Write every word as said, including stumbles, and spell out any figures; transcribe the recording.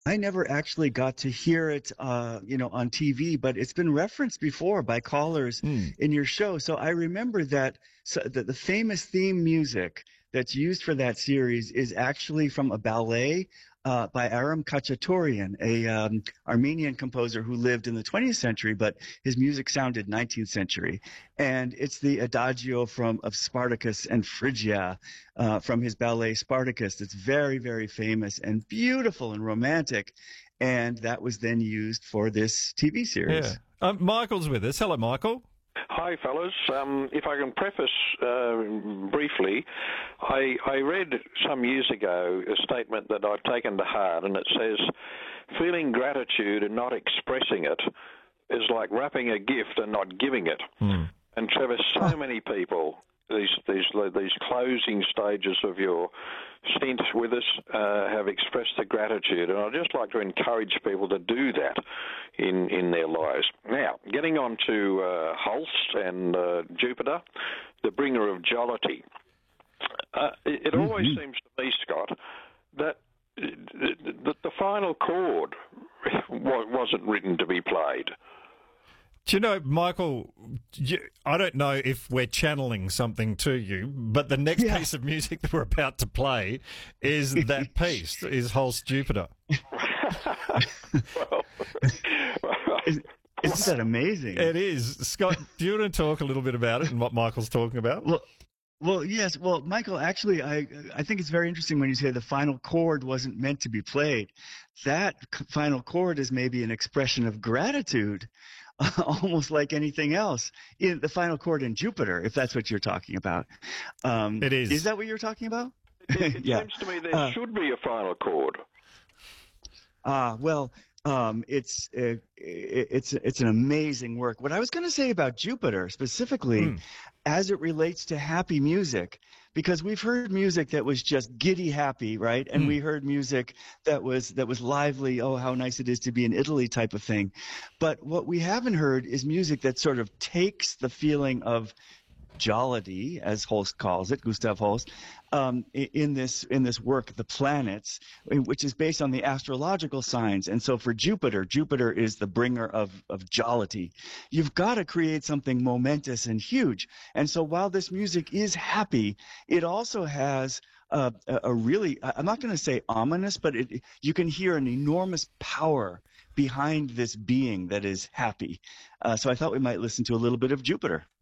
I never actually got to hear it, uh, you know, on T V, but it's been referenced before by callers Hmm. in your show. So I remember that so the, the famous theme music that's used for that series is actually from a ballet uh, by Aram Khachaturian, a um, Armenian composer who lived in the twentieth century, but his music sounded nineteenth century. And it's the Adagio from of Spartacus and Phrygia uh, from his ballet Spartacus. It's very, very famous and beautiful and romantic. And that was then used for this T V Yeah. series. Um, Michael's with us. Hello, Michael. Hi, fellas. Um, if I can preface uh, briefly, I, I read some years ago a statement that I've taken to heart, and it says, feeling gratitude and not expressing it is like wrapping a gift and not giving it. Hmm. And Trevor, so many people, these these these closing stages of your stint with us, uh, have expressed the gratitude, and I'd just like to encourage people to do that in in their lives. Now, getting on to uh, Holst and uh, Jupiter, the bringer of jollity. Uh, it it always Mm-hmm. seems to me, Scott, that the, the final chord wasn't written to be played. Do you know, Michael, you, I don't know if we're channeling something to you, but the next Yeah. piece of music that we're about to play is that piece, is Holst Jupiter. well, Is, isn't that amazing? It is. Scott, do you want to talk a little bit about it and what Michael's talking about? Well, well, yes. Well, Michael, actually, I I think it's very interesting when you say the final chord wasn't meant to be played. That c- final chord is maybe an expression of gratitude, almost like anything else. In the final chord in Jupiter, if that's what you're talking about. Um, It is. Is that what you're talking about? it, it Yeah. seems to me there Uh, should be a final chord. Ah, well, um, it's uh, it's it's an amazing work. What I was going to say about Jupiter specifically, Hmm. as it relates to happy music, because we've heard music that was just giddy happy, right? And Hmm. we heard music that was that was lively. Oh, how nice it is to be in Italy, type of thing. But what we haven't heard is music that sort of takes the feeling of jollity, as Holst calls it, Gustav Holst, um, i- in this in this work, The Planets, in- which is based on the astrological signs. And so for Jupiter, Jupiter is the bringer of of jollity. You've got to create something momentous and huge. And so while this music is happy, it also has a, a a really, I- I'm not going to say ominous, but it, you can hear an enormous power behind this being that is happy. Uh, so I thought we might listen to a little bit of Jupiter.